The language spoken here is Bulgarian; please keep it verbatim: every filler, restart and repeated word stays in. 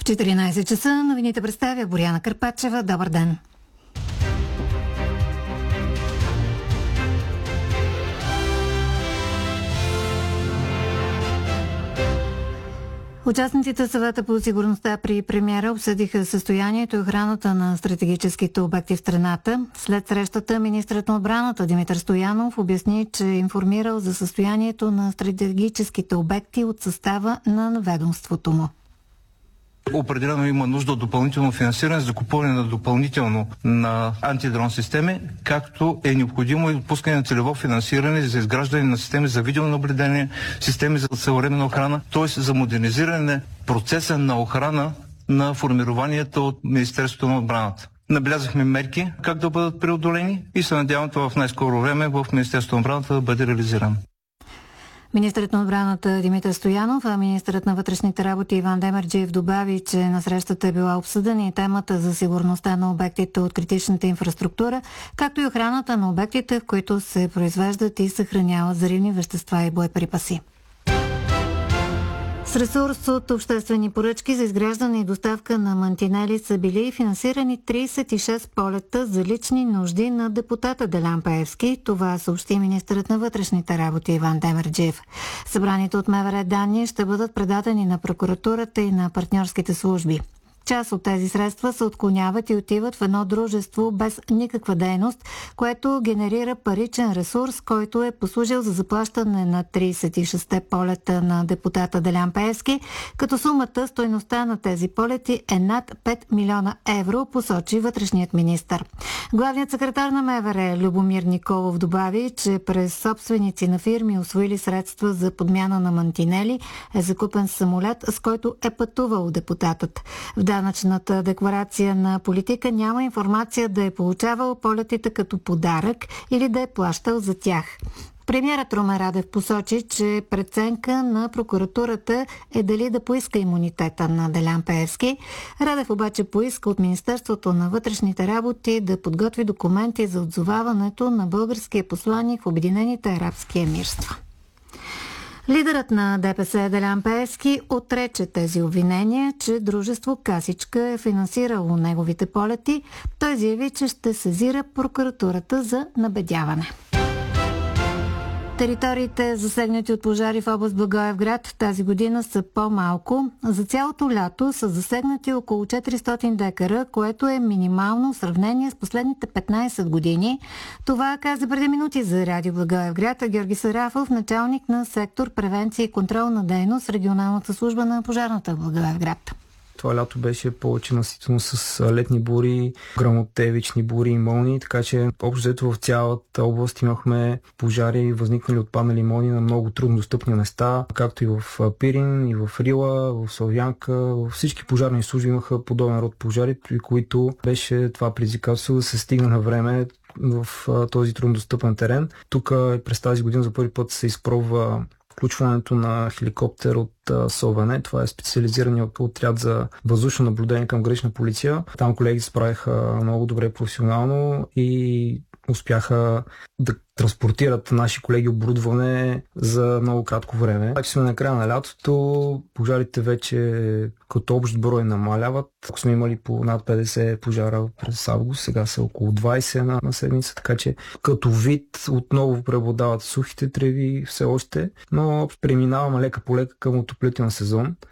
В четиринайсет часа новините представя Боряна Карпачева. Добър ден! Участниците в Съвета по сигурността при премиера обсъдиха състоянието и охраната на стратегическите обекти в страната. След срещата министърът на отбраната Димитър Стоянов обясни, че е информирал за състоянието на стратегическите обекти от състава на ведомството му. Определено има нужда от допълнително финансиране за закупуване на допълнително на антидрон системи, както е необходимо и отпускане на целево финансиране за изграждане на системи за видеонаблюдение, системи за съвременна охрана, т.е. за модернизиране на процеса на охрана на формированията от Министерството на отбраната. Набелязахме мерки как да бъдат преодолени и се надявам това в най-скоро време в Министерството на отбраната да бъде реализирано. Министърът на отбраната Димитър Стоянов, а министърът на вътрешните работи Иван Демерджиев добави, че на срещата е била обсъдена и темата за сигурността на обектите от критичната инфраструктура, както и охраната на обектите, в които се произвеждат и съхраняват взривни вещества и боеприпаси. С ресурс от обществени поръчки за изграждане и доставка на мантинели са били финансирани трийсет и шест полета за лични нужди на депутата Делян Пеевски. Това съобщи министърът на вътрешните работи Иван Демерджиев. Събраните от МВР данни ще бъдат предадени на прокуратурата и на партньорските служби. Част от тези средства се отклоняват и отиват в едно дружество без никаква дейност, което генерира паричен ресурс, който е послужил за заплащане на трийсет и шест полета на депутата Делян Пеевски, като сумата, стойността на тези полети е над пет милиона евро, посочи вътрешният министър. Главният секретар на МВР Любомир Николов добави, че през собственици на фирми, усвоили средства за подмяна на мантинели, е закупен самолет, с който е пътувал депутатът. В данъчната декларация на политика няма информация да е получавал полетите като подарък или да е плащал за тях. Премиерът Румен Радев посочи, че преценка на прокуратурата е дали да поиска имунитета на Делян Пеевски. Радев обаче поиска от Министерството на вътрешните работи да подготви документи за отзоваването на българския посланик в Обединените арабски емирства. Лидерът на ДПС Делян Пеевски отрече тези обвинения, че дружество Касичка е финансирало неговите полети. Той заяви, че ще сезира прокуратурата за набедяване. Териториите, засегнати от пожари в област Благоевград, тази година са по-малко. За цялото лято са засегнати около четиристотин декара, което е минимално в сравнение с последните петнайсет години. Това каза преди минути за Радио Благоевград Георги Сарафов, началник на сектор превенция и контрол на дейност, регионалната служба на пожарната в Благоевград. Това лято беше повече наситено с летни бури, гръмотевични бури и мълни, така че общо взето в цялата област имахме пожари, възникнали отпаднали мълни на много трудно достъпни места, както и в Пирин, и в Рила, в Славянка. Във всички пожарни служби имаха подобен род пожари, при които беше това предизвикателство да се стигне на време в този труднодостъпен терен. Тук през тази година за първи път се изпробва включването на хеликоптер от СОВН. Това е специализиран отряд за въздушно наблюдение към гранична полиция. Там колеги се справиха много добре професионално и успяха да транспортират наши колеги оборудване за много кратко време. Така че сме на края на лятото, пожарите вече като общ брой намаляват. Ако сме имали по над петдесет пожара през август, сега са около двайсет на, на седмица, така че като вид отново преобладават сухите треви все още, но преминаваме лека по лека към отоплителен сезон.